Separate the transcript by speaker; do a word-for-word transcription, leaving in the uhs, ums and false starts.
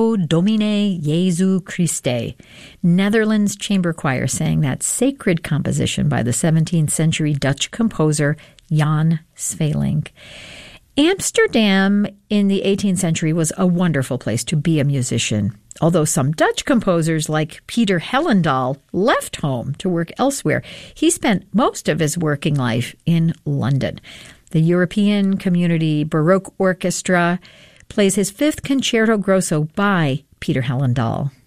Speaker 1: O Domine Jesu Christe. Netherlands Chamber Choir sang that sacred composition by the seventeenth century Dutch composer Jan Sweelinck. Amsterdam in the eighteenth century was a wonderful place to be a musician, although some Dutch composers like Peter Hellendaal left home to work elsewhere. He spent most of his working life in London. The European Community Baroque Orchestra plays his fifth Concerto Grosso by Peter Hellendaal.